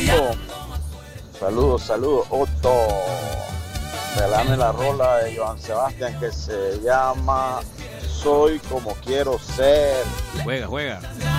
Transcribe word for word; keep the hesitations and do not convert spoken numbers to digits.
Otto. Saludos, saludos, Otto. Regálame la rola de Joan Sebastián que se llama Soy como quiero ser. Juega, juega.